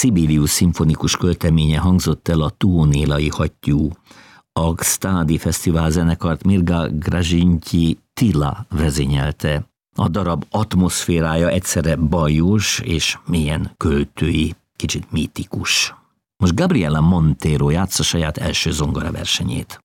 Sibelius szimfonikus költeménye hangzott el a Tuonélai hattyú. A Gstadi Fesztivál zenekart Mirga Grazintyi Tila vezényelte. A darab atmoszférája egyszerre bajós és mélyen költői, kicsit mítikus. Most Gabriela Montero játsza saját első zongora versenyét.